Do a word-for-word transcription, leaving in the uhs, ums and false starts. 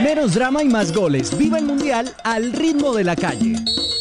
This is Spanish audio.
Menos drama y más goles. Viva el Mundial al ritmo de la calle.